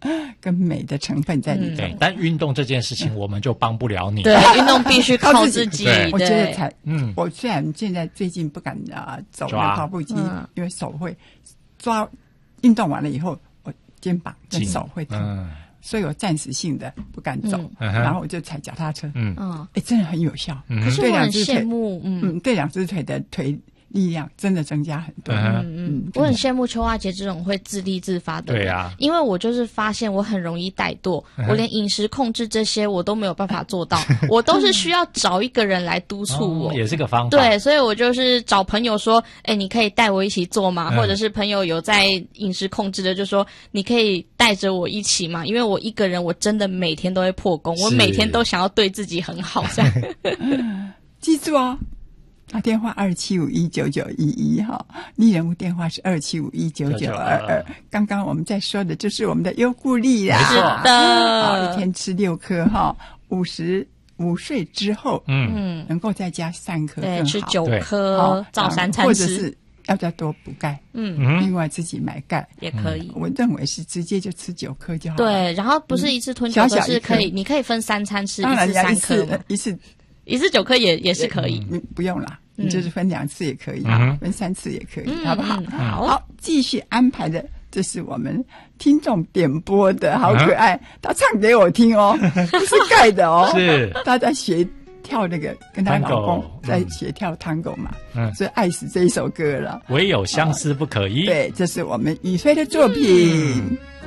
跟美的成分在里头。 对，但运动这件事情我们就帮不了你。 对，运动必须靠自己。 对， 我觉得我虽然现在最近不敢走那跑步机，因为手会抓，运动完了以后，我肩膀跟手会疼。所以我暂时性的不敢走，然后我就踩脚踏车。真的很有效。 可是我很羡慕， 对两只腿的腿力量真的增加很多。 我很羡慕邱华杰这种会自立自发的人。 对啊， 因为我就是发现我很容易怠惰，我连饮食控制这些我都没有办法做到，我都是需要找一个人来督促我。 也是个方法。 对，所以我就是找朋友说，你可以带我一起做吗？或者是朋友有在饮食控制的，就说你可以带着我一起嘛，因为我一个人我真的每天都会破功，我每天都想要对自己很好这样。 记住哦，打电话27519911哈，丽人物电话是27519922。刚刚我们在说的就是我们的优固力啦， 是的， 一天吃6颗哈，55岁之后，能够再加3颗更好， 对，吃9颗，照3餐吃， 或者是要再多补钙，另外自己买钙也可以。 我认为是直接就吃9颗就好了。 对，然后不是一次吞9颗，是可以，你可以分3餐吃，一次3颗，一次9颗也是可以。 不用啦，你就是分2次也可以，分3次也可以，好不好？好，继续安排的，这是我们听众点播的，好可爱，他唱给我听哦，不是盖的哦， 是他在学跳那个，跟他老公在学跳tango嘛，所以爱死这一首歌了。 唯有相思不可依。 对，这是我们宇飞的作品。